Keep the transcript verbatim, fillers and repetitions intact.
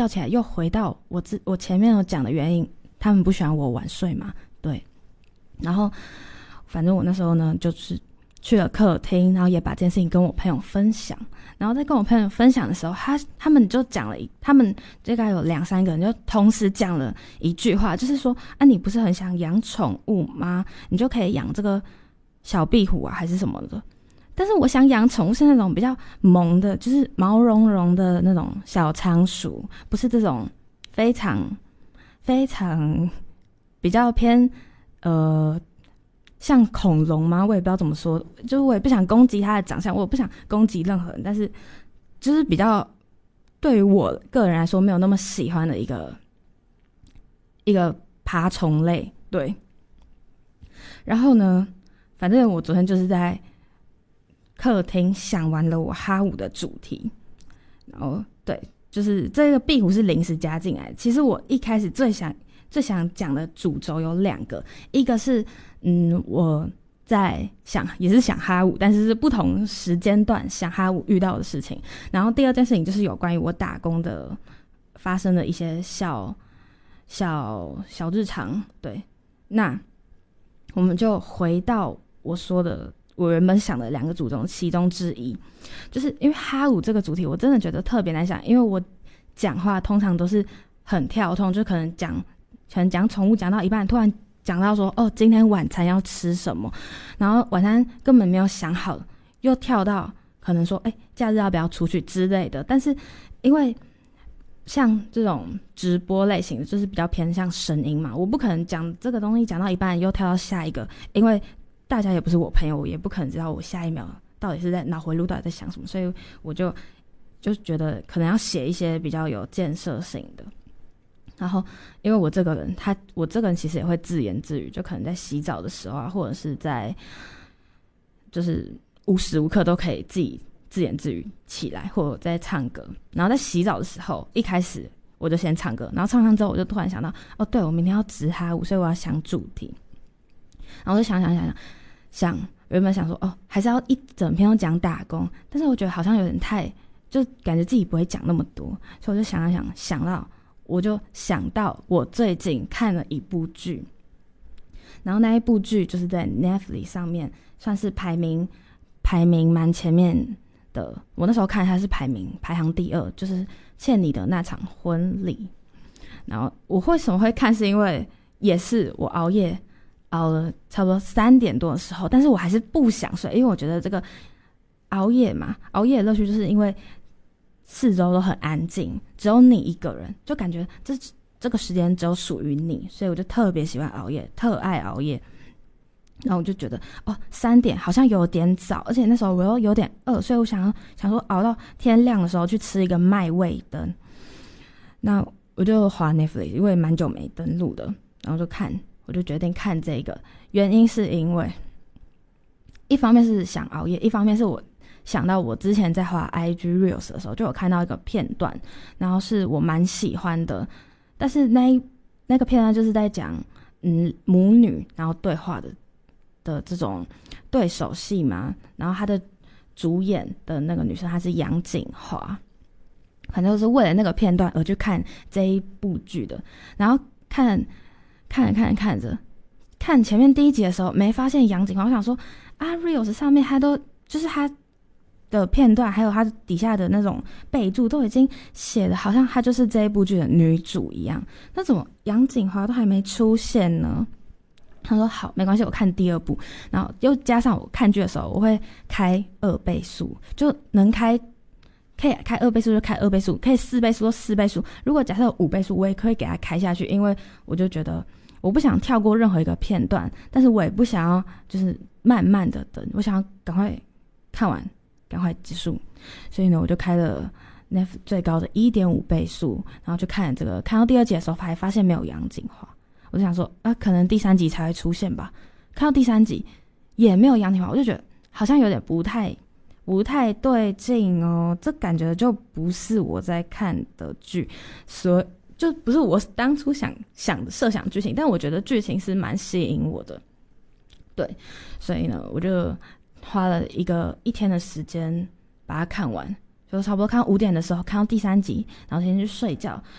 起来又回到我自我前面有讲的原因，他们不喜欢我晚睡嘛，对。然后反正我那时候呢就是去了客厅，然后也把这件事情跟我朋友分享。然后在跟我朋友分享的时候，他他们就讲了一，他们大概有两三个人就同时讲了一句话，就是说啊，你不是很想养宠物吗？你就可以养这个小壁虎啊，还是什么的。但是我想养宠物是那种比较萌的，就是毛茸茸的那种小仓鼠，不是这种非常非常比较偏呃。像恐龙吗？我也不知道怎么说，就是我也不想攻击它的长相，我也不想攻击任何人，但是就是比较对于我个人来说没有那么喜欢的一个一个爬虫类，对。然后呢，反正我昨天就是在客厅想完了我哈五的主题，然后对，就是这个壁虎是临时加进来的。其实我一开始最想最想讲的主轴有两个，一个是嗯我在想也是想哈五，但是是不同时间段想哈五遇到的事情。然后第二件事情就是有关于我打工的发生的一些小小小日常。对，那我们就回到我说的我原本想的两个主轴其中之一，就是因为哈五这个主题我真的觉得特别难想，因为我讲话通常都是很跳痛，就可能讲可能讲宠物讲到一半突然讲到说哦今天晚餐要吃什么，然后晚餐根本没有想好，又跳到可能说哎假日要不要出去之类的。但是因为像这种直播类型的就是比较偏向声音嘛，我不可能讲这个东西讲到一半又跳到下一个，因为大家也不是我朋友，我也不可能知道我下一秒到底是在脑回路到底在想什么，所以我就就觉得可能要写一些比较有建设性的。然后因为我这个人他我这个人其实也会自言自语，就可能在洗澡的时候啊，或者是在就是无时无刻都可以自己自言自语起来，或者在唱歌。然后在洗澡的时候一开始我就先唱歌，然后唱唱之后我就突然想到哦对，我明天要直哈舞，所以我要想主题。然后我就想想想想想原本想说哦还是要一整篇都讲打工，但是我觉得好像有点太就感觉自己不会讲那么多，所以我就想想想到我就想到我最近看了一部剧，然后那一部剧就是在 Netflix 上面算是排名排名蛮前面的，我那时候看它是排名排行第二，就是欠你的那场婚礼。然后我为什么会看，是因为也是我熬夜熬了差不多三点多的时候，但是我还是不想睡，因为我觉得这个熬夜嘛，熬夜的乐趣就是因为四周都很安静，只有你一个人，就感觉这这个时间只有属于你，所以我就特别喜欢熬夜，特爱熬夜。然后我就觉得哦，三点好像有点早，而且那时候我又有点饿，所以我想想说熬到天亮的时候去吃一个麦味登。那我就滑 Netflix， 因为蛮久没登录的，然后就看，我就决定看这个。原因是因为一方面是想熬夜，一方面是我想到我之前在滑 I G Reels 的时候就有看到一个片段，然后是我蛮喜欢的，但是那一那个片段就是在讲嗯母女然后对话的的这种对手戏嘛，然后他的主演的那个女生她是杨谨华，反正就是为了那个片段而去看这一部剧的。然后看看着看着看着看前面第一集的时候没发现杨谨华，我想说啊 Reels 上面他都就是他的片段还有他底下的那种备注都已经写的好像他就是这一部剧的女主一样，那怎么杨谨华都还没出现呢？他说好没关系，我看第二部。然后又加上我看剧的时候我会开二倍速，就能开可以开二倍速就开二倍速，可以四倍速就四倍速，如果假设有五倍速我也可以给它开下去，因为我就觉得我不想跳过任何一个片段，但是我也不想要就是慢慢的等，我想要赶快看完赶快结束，所以呢我就开了 Netflix 最高的 一点五 倍速，然后就看了这个。看到第二集的时候还发现没有杨谨华，我就想说啊可能第三集才会出现吧，看到第三集也没有杨谨华，我就觉得好像有点不太不太对劲哦，这感觉就不是我在看的剧，所以就不是我当初想想的设想剧情，但我觉得剧情是蛮吸引我的，对，所以呢我就花了一个一天的时间把它看完，就差不多看到五点的时候看到第三集，然后先去睡觉，